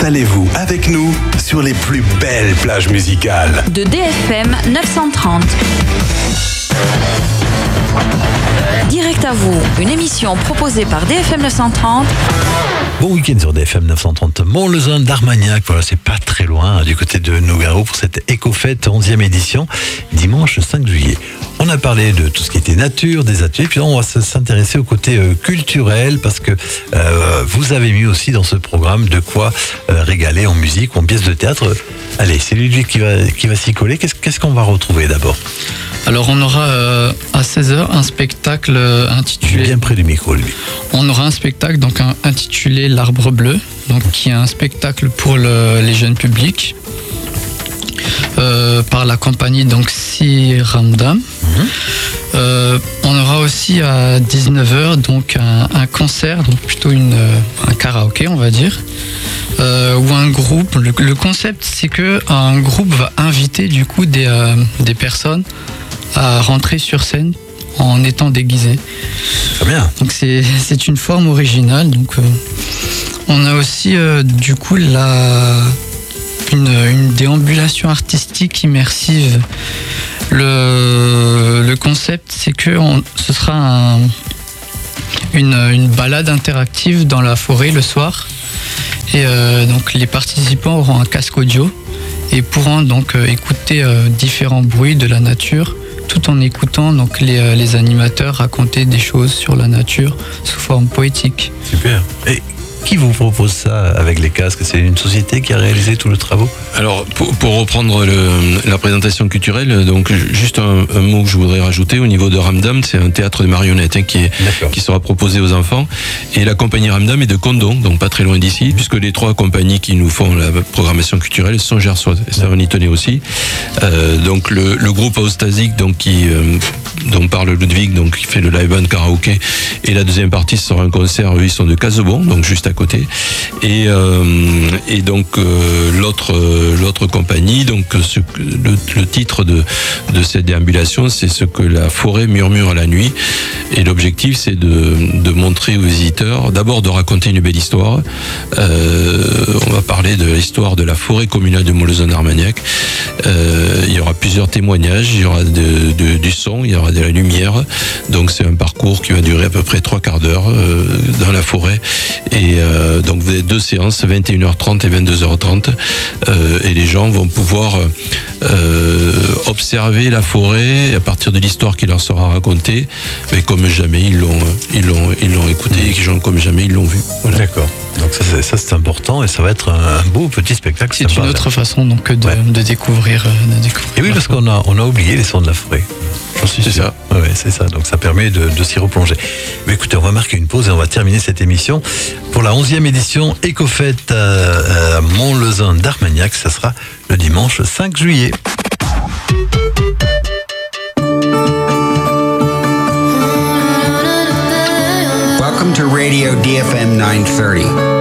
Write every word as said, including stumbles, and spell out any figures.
Installez-vous avec nous sur les plus belles plages musicales de D F M neuf cent trente. Direct à vous, une émission proposée par D F M neuf cent trente. Bon week-end sur D F M neuf cent trente. Montlezun d'Armagnac, voilà, c'est pas très loin, hein, du côté de Nougaro pour cette Éco-Fête onzième édition, dimanche cinq juillet. On a parlé de tout ce qui était nature, des ateliers, puis on va s'intéresser au côté euh, culturel parce que euh, vous avez mis aussi dans ce programme de quoi euh, régaler en musique ou en pièces de théâtre. Allez, c'est Ludwig qui va, qui va s'y coller. Qu'est-ce, qu'est-ce qu'on va retrouver d'abord ? Alors on aura euh, à seize heures un spectacle euh, intitulé... Bien près du micro, lui. On aura un spectacle donc, un, intitulé L'Arbre Bleu, donc, qui est un spectacle pour le, les jeunes publics, euh, par la compagnie donc, Si Ramdam. Mmh. Euh, on aura aussi à dix-neuf heures donc, un, un concert, donc plutôt une, un karaoké on va dire, euh, ou un groupe. Le, le concept c'est qu'un groupe va inviter du coup des, euh, des personnes à rentrer sur scène en étant déguisés. Très bien. Donc c'est, c'est une forme originale. Donc, euh, on a aussi euh, du coup la, une, une déambulation artistique immersive. Le, le concept c'est que on, ce sera un, une, une balade interactive dans la forêt le soir. Et euh, donc les participants auront un casque audio et pourront donc euh, écouter euh, différents bruits de la nature, tout en écoutant donc les, les animateurs raconter des choses sur la nature sous forme poétique. Super. Et qui vous propose ça avec les casques ? C'est une société qui a réalisé tous les travaux ? Alors, pour, pour reprendre le, la présentation culturelle, donc juste un, un mot que je voudrais rajouter au niveau de Ramdam, c'est un théâtre de marionnettes hein, qui, est, qui sera proposé aux enfants. Et la compagnie Ramdam est de Condon, donc pas très loin d'ici, puisque les trois compagnies qui nous font la programmation culturelle sont gersoises. Ça, on y tenait aussi. Euh, donc, le, le groupe Austasique, donc qui euh, dont parle Ludwig, donc qui fait le live band karaoké, et la deuxième partie ce sera un concert. Eux, ils sont de Casebon, donc juste à côté. Et, euh, et donc euh, l'autre euh, l'autre compagnie, donc ce, le, le titre de de cette déambulation, c'est ce que la forêt murmure à la nuit. Et l'objectif, c'est de de montrer aux visiteurs, d'abord de raconter une belle histoire. Euh, on va parler de l'histoire de la forêt communale de Montlezun-Armagnac. Euh, il y aura plusieurs témoignages, il y aura de, de, du son, il y aura de la lumière. Donc c'est un parcours qui va durer à peu près trois quarts d'heure euh, dans la forêt. Et euh, donc vous avez deux séances, vingt et une heures trente et vingt-deux heures trente. Euh, et les gens vont pouvoir euh, observer la forêt à partir de l'histoire qui leur sera racontée, mais comme jamais ils l'ont, ils l'ont, ils l'ont écouté et comme jamais ils l'ont vu. Voilà. D'accord. Donc ça c'est, ça c'est important et ça va être un beau petit spectacle. C'est une autre façon donc de, ouais. de découvrir, de découvrir. Et oui, parce qu'on a on a oublié les sons de la forêt. J'en suis c'est sûr. ça. Ouais, c'est ça. Donc ça permet de, de s'y replonger. Mais écoutez, on va marquer une pause et on va terminer cette émission pour la onzième édition Éco-Fête à Montlezun d'Armagnac. Ça sera le dimanche cinq juillet. Welcome to Radio D F M nine thirty.